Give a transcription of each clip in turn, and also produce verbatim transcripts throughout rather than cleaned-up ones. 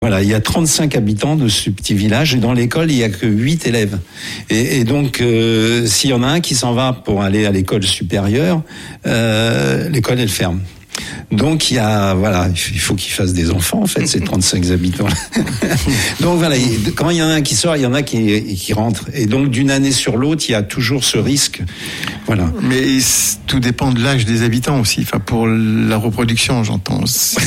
Voilà, il y a trente-cinq habitants de ce petit village et dans l'école, il y a que huit élèves. Et, et donc, euh, s'il y en a un qui s'en va pour aller à l'école supérieure, euh, l'école, elle ferme. Donc, il y a, voilà, il faut qu'ils fassent des enfants, en fait, ces trente-cinq habitants. Donc, voilà, quand il y en a un qui sort, il y en a qui, qui rentrent. Et donc, d'une année sur l'autre, il y a toujours ce risque. Voilà. Mais tout dépend de l'âge des habitants aussi. Enfin, pour la reproduction, j'entends.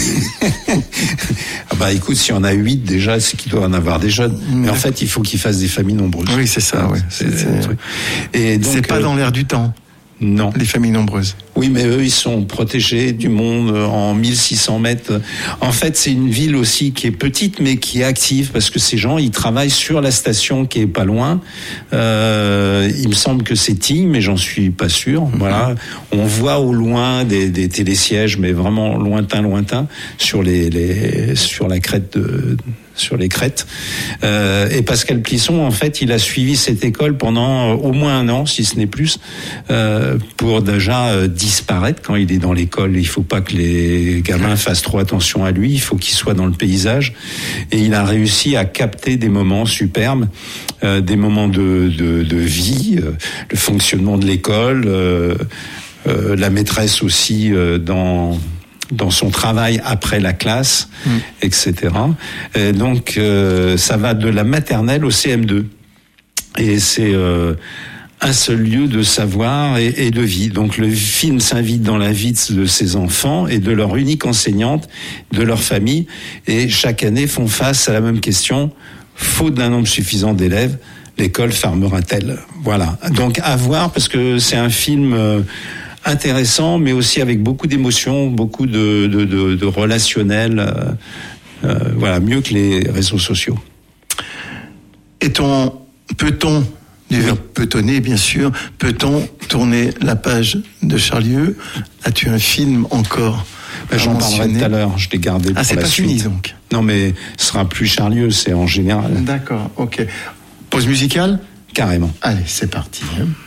Ah bah, écoute, s'il y en a huit, déjà, c'est qu'il doit en avoir des jeunes. Mais en fait, il faut qu'ils fassent des familles nombreuses. Oui, c'est ça, oui. C'est, c'est, c'est... Et donc, c'est pas euh... dans l'air du temps. Non. Les familles nombreuses. Oui, mais eux, ils sont protégés du monde en mille six cents mètres. En fait, c'est une ville aussi qui est petite, mais qui est active, parce que ces gens, ils travaillent sur la station qui est pas loin. Euh, il me semble que c'est Tignes, mais j'en suis pas sûr. Mm-hmm. Voilà. On voit au loin des, des télésièges, mais vraiment lointain, lointain, sur les, les, sur la crête de, sur les crêtes. Euh, et Pascal Plisson, en fait, il a suivi cette école pendant au moins un an, si ce n'est plus, euh, pour déjà euh, disparaître quand il est dans l'école. Il faut pas que les gamins fassent trop attention à lui, il faut qu'il soit dans le paysage. Et il a réussi à capter des moments superbes, euh, des moments de, de, de vie, euh, le fonctionnement de l'école, euh, euh, la maîtresse aussi euh, dans... dans son travail après la classe, mmh. et cetera. Et donc, euh, ça va de la maternelle au C M deux. Et c'est euh, un seul lieu de savoir et, et de vie. Donc, le film s'invite dans la vie de ces enfants et de leur unique enseignante, de leur famille. Et chaque année font face à la même question. Faute d'un nombre suffisant d'élèves, l'école fermera-t-elle? Voilà. Donc, à voir, parce que c'est un film... Euh, intéressant, mais aussi avec beaucoup d'émotions, beaucoup de, de, de, de relationnel, euh, euh, voilà, mieux que les réseaux sociaux. Est-on, peut-on, du verbe peautonner bien sûr, peut-on tourner la page de Charlieu? As-tu un film encore? Ben, j'en parlerai tout à l'heure, je l'ai gardé pour la suite. Ah, c'est pas fini donc? Non, mais ce sera plus Charlieu, c'est en général. D'accord, ok. Pause musicale? Carrément. Allez, c'est parti. Hein.